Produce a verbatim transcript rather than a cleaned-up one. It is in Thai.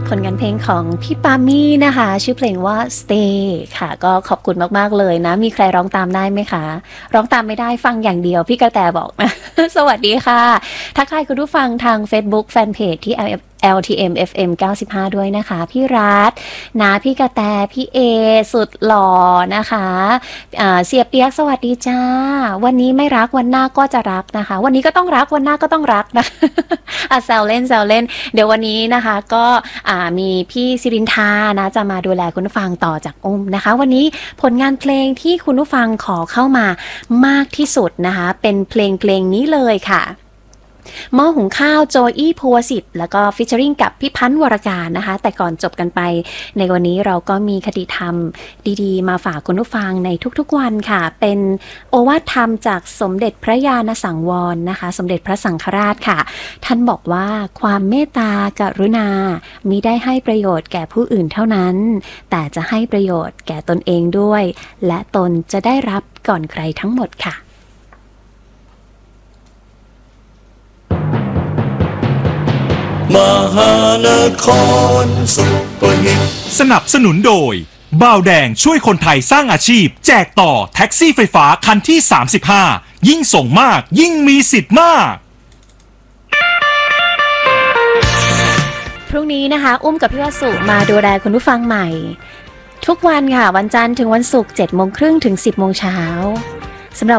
ผลงานเพลงของพี่ปามี่นะคะชื่อเพลงว่า Stay ค่ะก็ขอบคุณมากๆเลยนะมีใครร้องตามได้ไหมคะร้องตามไม่ได้ฟังอย่างเดียวพี่กระแตบอกนะ สวัสดีค่ะทักทายคุณผู้ฟังทาง Facebook Fanpage ที่ แอล ที เอ็ม เอฟ เอ็ม เก้าสิบห้าด้วยนะคะพี่รัฐนะพี่กระแตพี่เอสุดหล่อนะคะเสียเปียกสวัสดีจ้าวันนี้ไม่รักวันหน้าก็จะรักนะคะวันนี้ก็ต้องรักวันหน้าก็ต้องรักนะ อ่ะแซวเล่นแซวเล่นเดี๋ยววันนี้นะคะก็มีพี่ศิรินทานะจะมาดูแลคุณผู้ฟังต่อจากอุ้มนะคะวันนี้ผลงานเพลงที่คุณผู้ฟังขอเข้ามามากที่สุดนะคะเป็นเพลงเพลงนี้เลยค่ะหม้อหุงข้าวโจอี้ภูวสิทธิ์แล้วก็ฟิชเชอริงกับพี่พันธ์วรการนะคะแต่ก่อนจบกันไปในวันนี้เราก็มีคติธรรมดีๆมาฝากคุณผู้ฟังในทุกๆวันค่ะเป็นโอวาทธรรมจากสมเด็จพระญาณสังวรนะคะสมเด็จพระสังฆราชค่ะท่านบอกว่าความเมตตากรุณามิได้ให้ประโยชน์แก่ผู้อื่นเท่านั้นแต่จะให้ประโยชน์แก่ตนเองด้วยและตนจะได้รับก่อนใครทั้งหมดค่ะมหานครซุปเปอร์ฮิตสนับสนุนโดยบ่าวแดงช่วยคนไทยสร้างอาชีพแจกต่อแท็กซี่ไฟฟ้าคันที่สามสิบห้ายิ่งส่งมากยิ่งมีสิทธิ์มากพรุ่งนี้นะคะอุ้มกับพี่วสุมาดูแลคุณผู้ฟังใหม่ทุกวันค่ะวันจันทร์ถึงวันศุกร์เจ็ดโมงครึ่งถึงสิบโมงเช้าสำหรับ